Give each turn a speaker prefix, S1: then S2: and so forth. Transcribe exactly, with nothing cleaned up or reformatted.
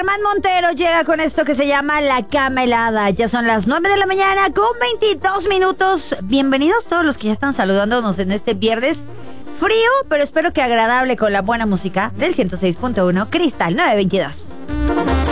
S1: Germán Montero llega con esto que se llama La Cama Helada. Ya son las nueve de la mañana con veintidós minutos. Bienvenidos todos los que ya están saludándonos en este viernes frío, pero espero que agradable con la buena música del ciento seis punto uno Cristal nueve veintidós.